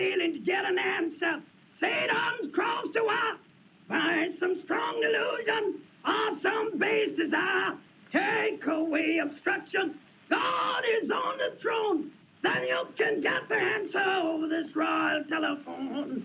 Failing to get an answer. Satan's crossed to us by some strong delusion or some base desire. Take away obstruction. God is on the throne. Then you can get the answer over this royal telephone.